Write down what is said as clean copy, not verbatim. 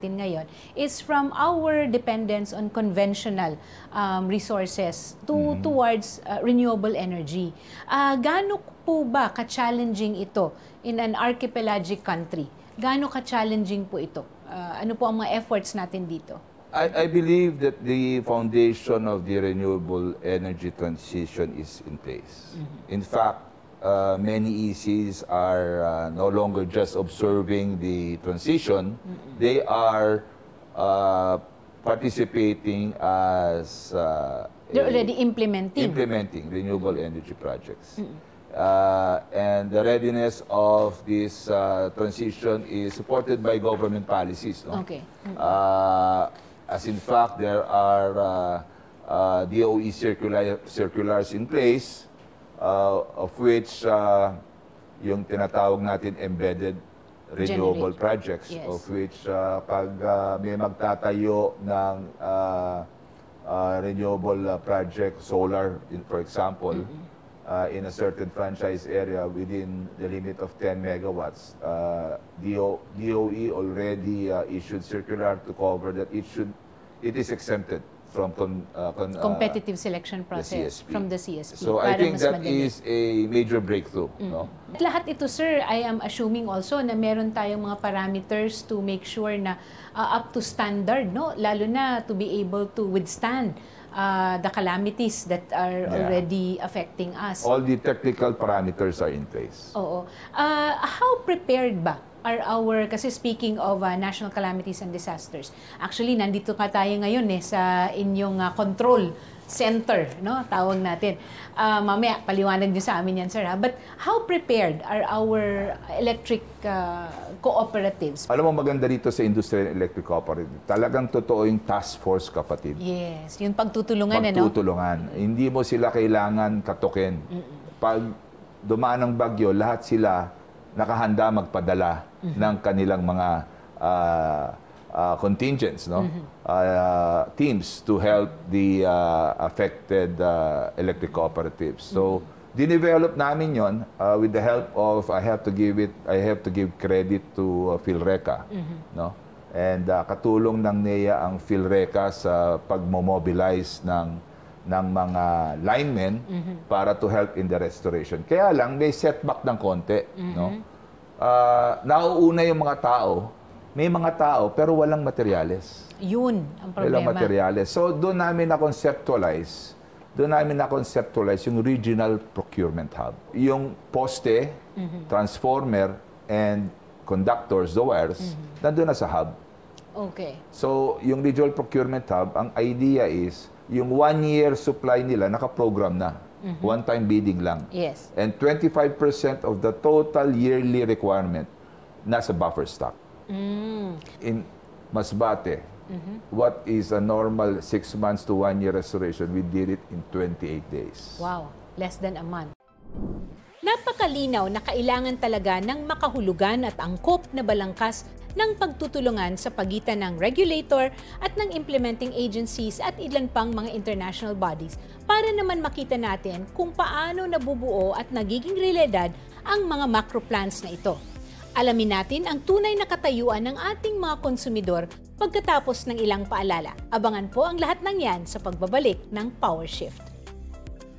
ngayon is from our dependence on conventional resources towards renewable energy. Gaano po ba ka-challenging ito in an archipelagic country? Gaano ka-challenging po ito? Ano po ang mga efforts natin dito? I believe that the foundation of the renewable energy transition is in place. In fact, many ECs are no longer just observing the transition, they are participating as They're already implementing renewable energy projects. And the readiness of this transition is supported by government policies. No? Okay. As in fact, there are DOE circulars in place, of which yung tinatawag natin embedded renewable projects, yes. of which pag may magtatayo ng renewable project, solar, for example, in a certain franchise area within the limit of 10 megawatts, DOE already issued circular to cover that it is exempted from competitive selection process CSP. from the CSP. So I think that is a major breakthrough. No? Lahat ito, sir, I am assuming also na meron tayong mga parameters to make sure na up to standard, no? Lalo na to be able to withstand the calamities that are already affecting us. All the technical parameters are in place. Oo. How prepared ba are our, kasi speaking of national calamities and disasters, actually nandito ka tayo ngayon sa inyong control center, no? Tawag natin. Mamaya, paliwanag niyo sa amin yan, sir. But how prepared are our electric cooperatives? Alam mo, maganda dito sa Industrial Electric Cooperative, talagang totoo yung task force, kapatid. Yes, yung pagtutulungan, Pagtutulungan. Hindi mo sila kailangan katukin. Pag dumaan ng bagyo, lahat sila nakahanda magpadala ng kanilang mga contingents, no? Teams to help the affected electric cooperatives. So, dinevelop namin yon with the help of, I have to give credit to PhilReca, no? And katulong ng NEA ang PhilReca sa pagmo-mobilize ng mga linemen para to help in the restoration. Kaya lang may setback ng konti, no? Nauuna yung mga tao. May mga tao pero walang materyales. Yun ang problema. Walang materyales. So doon namin na-conceptualize yung regional procurement hub. Yung poste, transformer, and conductors, the wires, nandun na sa hub. Okay. So yung regional procurement hub, ang idea is yung 1-year supply nila nakaprogram na. One-time bidding lang. Yes. And 25% of the total yearly requirement nasa buffer stock. In Masbate, what is a normal 6 months to 1 year restoration, we did it in 28 days. Wow, less than a month. Napakalinaw na kailangan talaga ng makahulugan at angkop na balangkas ng pagtutulungan sa pagitan ng regulator at ng implementing agencies at ilan pang mga international bodies para naman makita natin kung paano nabubuo at nagiging realidad ang mga macro plans na ito. Alamin natin ang tunay na katayuan ng ating mga konsumidor pagkatapos ng ilang paalala. Abangan po ang lahat ng yan sa pagbabalik ng Power Shift.